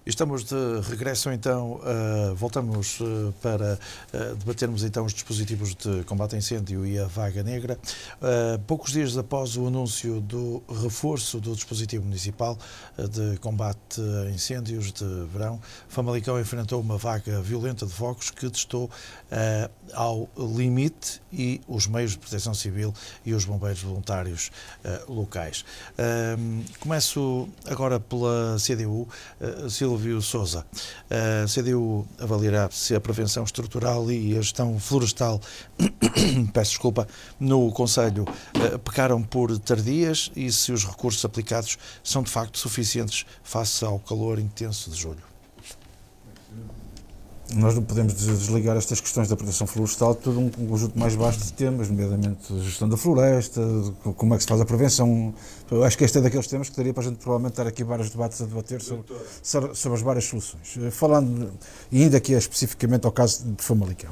Estamos de regresso então, voltamos para debatermos então os dispositivos de combate a incêndio e a vaga negra. Poucos dias após o anúncio do reforço do dispositivo municipal de combate a incêndios de verão, Famalicão enfrentou uma vaga violenta de focos que testou ao limite e os meios de proteção civil e os bombeiros voluntários locais. Começo agora pela CDU. Silvio Sousa. A CDU avaliará se a prevenção estrutural e a gestão florestal, peço desculpa, no Conselho pecaram por tardias e se os recursos aplicados são de facto suficientes face ao calor intenso de julho. Nós não podemos desligar estas questões da proteção florestal de todo um conjunto mais vasto de temas, nomeadamente a gestão da floresta, como é que se faz a prevenção. Eu acho que este é daqueles temas que daria para a gente provavelmente estar aqui vários debates a debater sobre as várias soluções. Falando, e ainda aqui especificamente ao caso de Famalicão.